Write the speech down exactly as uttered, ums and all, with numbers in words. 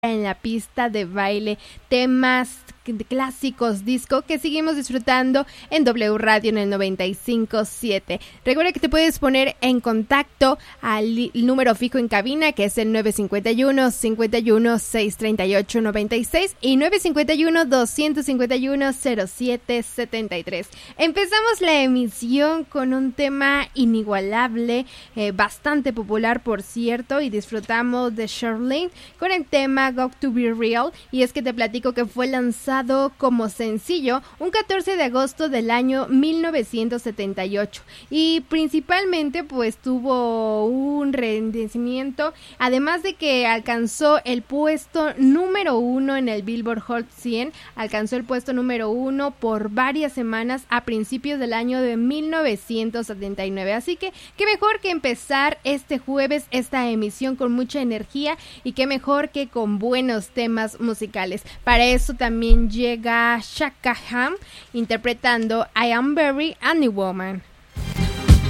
en la pista de baile, temas clásicos disco que seguimos disfrutando en W Radio en el noventa y cinco punto siete. Recuerda que te puedes poner en contacto al número fijo en cabina, que es el nueve cinco uno, cinco uno, seis tres ocho, nueve seis y nueve cinco uno, dos cinco uno, cero siete siete tres. Empezamos la emisión con un tema inigualable, eh, bastante popular por cierto, y disfrutamos de Charlene con el tema Got to Be Real, y es que te platico que fue lanzado como sencillo un catorce de agosto del año mil novecientos setenta y ocho, y principalmente pues tuvo un rendimiento, además de que alcanzó el puesto número uno en el Billboard Hot cien, alcanzó el puesto número uno por varias semanas a principios del año de mil novecientos setenta y nueve, así que qué mejor que empezar este jueves esta emisión con mucha energía, y qué mejor que con buenos temas musicales. Para eso también llega Chaka Khan interpretando I Am Very Any Woman.